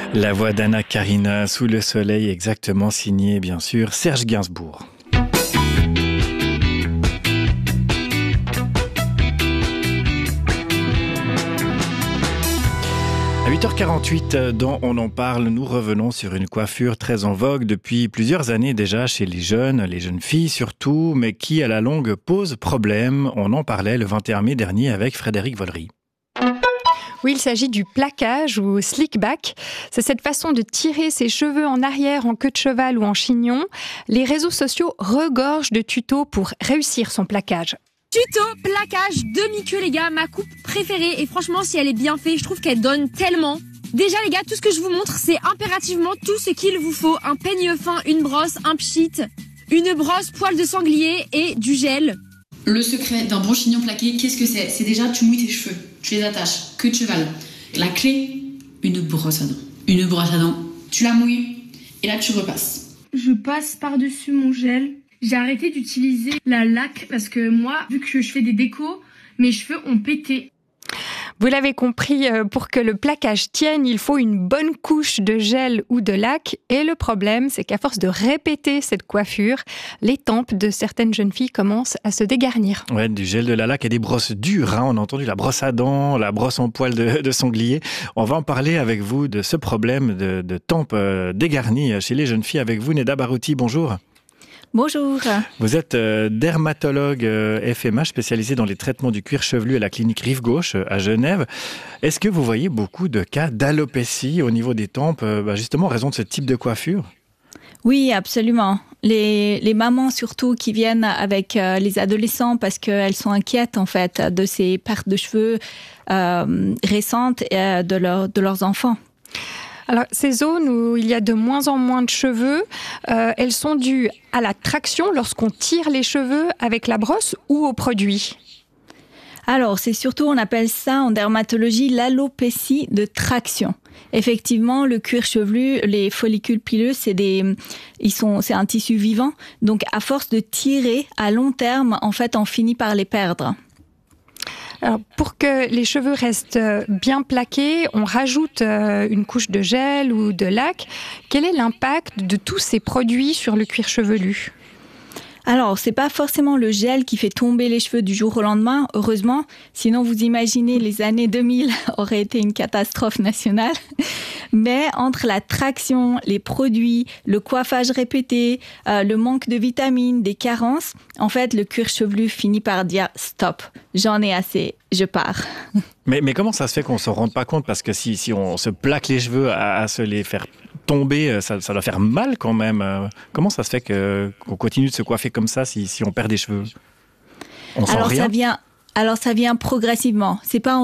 La voix d'Anna Karina, Sous le soleil, exactement signé, bien sûr, Serge Gainsbourg. À 8h48, dans On en parle, nous revenons sur une coiffure très en vogue depuis plusieurs années déjà chez les jeunes filles surtout, mais qui à la longue pose problème. On en parlait le 21 mai dernier avec Frédéric Vollery. Oui, il s'agit du plaquage ou slick back. C'est cette façon de tirer ses cheveux en arrière en queue de cheval ou en chignon. Les réseaux sociaux regorgent de tutos pour réussir son plaquage. Tuto, plaquage, demi-queue les gars, ma coupe préférée et franchement si elle est bien faite, je trouve qu'elle donne tellement. Déjà les gars, tout ce que je vous montre c'est impérativement tout ce qu'il vous faut. Un peigne fin, une brosse, un pchit, une brosse, poil de sanglier et du gel. Le secret d'un bon chignon plaqué, qu'est-ce que c'est ? C'est déjà tu mouilles tes cheveux, tu les attaches, queue de cheval. La clé, une brosse à dents. Une brosse à dents, tu la mouilles et là tu repasses. Je passe par-dessus mon gel. J'ai arrêté d'utiliser la laque parce que moi, vu que je fais des décos, mes cheveux ont pété. Vous l'avez compris, pour que le plaquage tienne, il faut une bonne couche de gel ou de laque. Et le problème, c'est qu'à force de répéter cette coiffure, les tempes de certaines jeunes filles commencent à se dégarnir. Ouais, du gel, de la laque et des brosses dures. On a entendu la brosse à dents, la brosse en poil de sanglier. On va en parler avec vous de ce problème de tempes dégarnies chez les jeunes filles. Avec vous, Neda Barouti, bonjour. Bonjour. Vous êtes dermatologue FMH spécialisé dans les traitements du cuir chevelu à la clinique Rive Gauche à Genève. Est-ce que vous voyez beaucoup de cas d'alopécie au niveau des tempes, justement en raison de ce type de coiffure ? Oui, absolument. Les mamans surtout qui viennent avec les adolescents parce qu'elles sont inquiètes en fait de ces pertes de cheveux récentes de leurs enfants. Alors, ces zones où il y a de moins en moins de cheveux, elles sont dues à la traction lorsqu'on tire les cheveux avec la brosse ou au produit ? Alors, c'est surtout, on appelle ça en dermatologie l'alopécie de traction. Effectivement, le cuir chevelu, les follicules pileux, c'est un tissu vivant. Donc, à force de tirer à long terme, en fait, on finit par les perdre. Alors, pour que les cheveux restent bien plaqués, on rajoute une couche de gel ou de laque. Quel est l'impact de tous ces produits sur le cuir chevelu ? Alors, c'est pas forcément le gel qui fait tomber les cheveux du jour au lendemain, heureusement. Sinon, vous imaginez, les années 2000 auraient été une catastrophe nationale. Mais entre la traction, les produits, le coiffage répété, le manque de vitamines, des carences, en fait, le cuir chevelu finit par dire « stop, j'en ai assez, je pars ». Mais comment ça se fait qu'on ne s'en rende pas compte ? Parce que si on se plaque les cheveux à se les faire tomber, ça doit faire mal quand même. Comment ça se fait qu'on continue de se coiffer comme ça si on perd des cheveux ? On sent rien ? Ça vient progressivement. C'est pas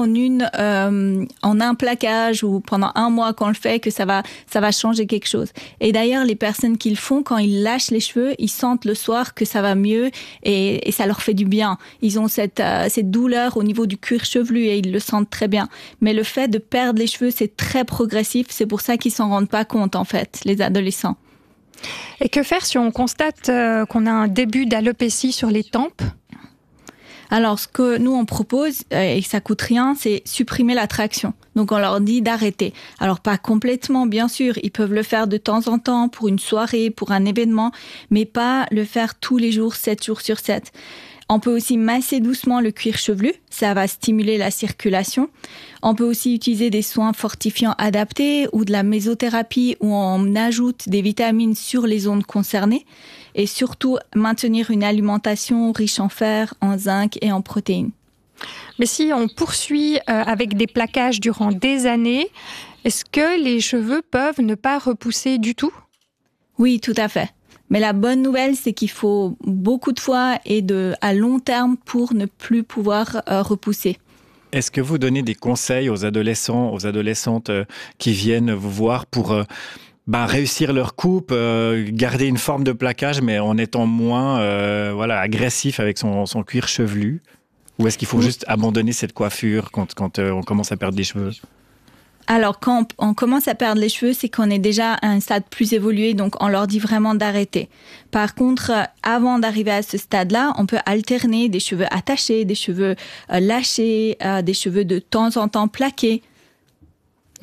en un plaquage ou pendant un mois qu'on le fait que ça va changer quelque chose. Et d'ailleurs, les personnes qui le font, quand ils lâchent les cheveux, ils sentent le soir que ça va mieux et ça leur fait du bien. Ils ont cette douleur au niveau du cuir chevelu et ils le sentent très bien. Mais le fait de perdre les cheveux, c'est très progressif. C'est pour ça qu'ils s'en rendent pas compte, en fait, les adolescents. Et que faire si on constate qu'on a un début d'alopécie sur les tempes ? Alors, ce que nous, on propose, et ça coûte rien, c'est supprimer la traction. Donc, on leur dit d'arrêter. Alors, pas complètement, bien sûr. Ils peuvent le faire de temps en temps pour une soirée, pour un événement, mais pas le faire tous les jours, 7 jours sur 7. On peut aussi masser doucement le cuir chevelu. Ça va stimuler la circulation. On peut aussi utiliser des soins fortifiants adaptés ou de la mésothérapie où on ajoute des vitamines sur les zones concernées. Et surtout, maintenir une alimentation riche en fer, en zinc et en protéines. Mais si on poursuit avec des plaquages durant des années, est-ce que les cheveux peuvent ne pas repousser du tout ? Oui, tout à fait. Mais la bonne nouvelle, c'est qu'il faut beaucoup de fois et à long terme pour ne plus pouvoir repousser. Est-ce que vous donnez des conseils aux adolescents, aux adolescentes qui viennent vous voir pour réussir leur coupe, garder une forme de plaquage, mais en étant moins agressif avec son cuir chevelu ? Ou est-ce qu'il faut juste abandonner cette coiffure quand on commence à perdre des cheveux ? Alors, quand on commence à perdre les cheveux, c'est qu'on est déjà à un stade plus évolué, donc on leur dit vraiment d'arrêter. Par contre, avant d'arriver à ce stade-là, on peut alterner des cheveux attachés, des cheveux lâchés, des cheveux de temps en temps plaqués.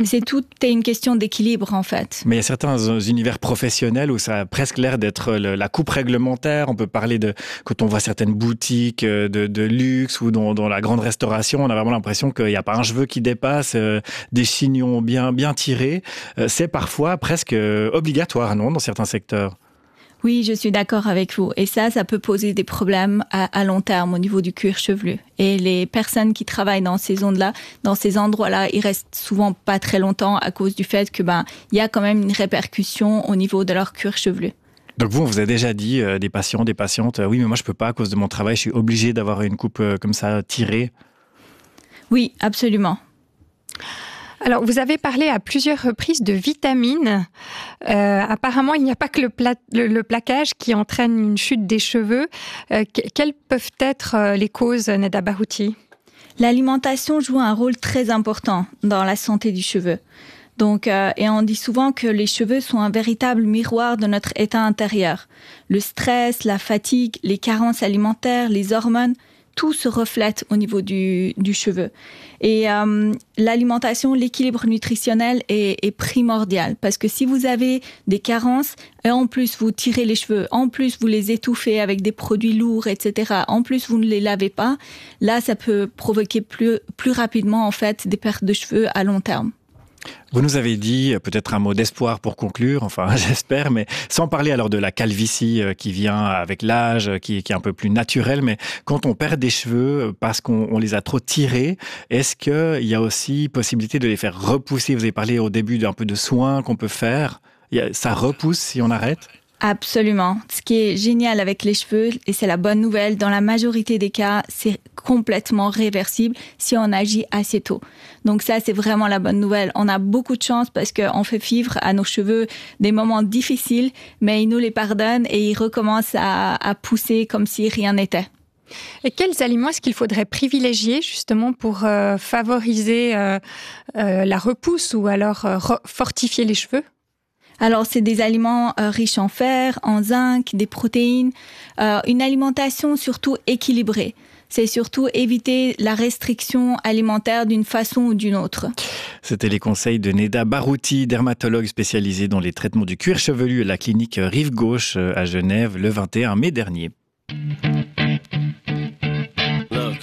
Tout est une question d'équilibre, en fait. Mais il y a certains univers professionnels où ça a presque l'air d'être la coupe réglementaire. On peut parler de, quand on voit certaines boutiques de luxe ou dans la grande restauration, on a vraiment l'impression qu'il n'y a pas un cheveu qui dépasse, des chignons bien tirés. C'est parfois presque obligatoire, non, dans certains secteurs? Oui, je suis d'accord avec vous. Et ça peut poser des problèmes à long terme au niveau du cuir chevelu. Et les personnes qui travaillent dans ces zones-là, dans ces endroits-là, ils restent souvent pas très longtemps à cause du fait que il y a quand même une répercussion au niveau de leur cuir chevelu. Donc vous, on vous a déjà dit, des patients, des patientes, oui, mais moi je peux pas à cause de mon travail, je suis obligée d'avoir une coupe comme ça tirée. Oui, absolument. Alors, vous avez parlé à plusieurs reprises de vitamines. Apparemment, il n'y a pas que le plaquage qui entraîne une chute des cheveux. Quelles peuvent être les causes, Neda Barouti? L'alimentation joue un rôle très important dans la santé du cheveu. Donc, et on dit souvent que les cheveux sont un véritable miroir de notre état intérieur. Le stress, la fatigue, les carences alimentaires, les hormones, tout se reflète au niveau du cheveu. Et l'alimentation, l'équilibre nutritionnel est primordial. Parce que si vous avez des carences, et en plus vous tirez les cheveux, en plus vous les étouffez avec des produits lourds, etc., en plus vous ne les lavez pas, là ça peut provoquer plus rapidement en fait des pertes de cheveux à long terme. Vous nous avez dit peut-être un mot d'espoir pour conclure, enfin j'espère, mais sans parler alors de la calvitie qui vient avec l'âge, qui est un peu plus naturelle, mais quand on perd des cheveux parce qu'on les a trop tirés, est-ce qu'il y a aussi possibilité de les faire repousser? Vous avez parlé au début d'un peu de soins qu'on peut faire. Ça repousse si on arrête? Absolument. Ce qui est génial avec les cheveux, et c'est la bonne nouvelle, dans la majorité des cas, c'est complètement réversible si on agit assez tôt. Donc ça, c'est vraiment la bonne nouvelle. On a beaucoup de chance parce qu'on fait vivre à nos cheveux des moments difficiles, mais ils nous les pardonnent et ils recommencent à pousser comme si rien n'était. Et quels aliments est-ce qu'il faudrait privilégier justement pour favoriser la repousse ou alors fortifier les cheveux? Alors, c'est des aliments riches en fer, en zinc, des protéines, une alimentation surtout équilibrée. C'est surtout éviter la restriction alimentaire d'une façon ou d'une autre. C'était les conseils de Neda Barouti, dermatologue spécialisée dans les traitements du cuir chevelu à la clinique Rive Gauche à Genève le 21 mai dernier. Look,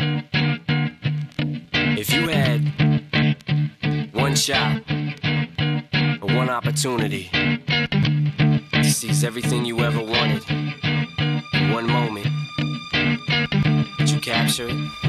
if you had one shot, one opportunity to seize everything you ever wanted in one moment, would you capture it?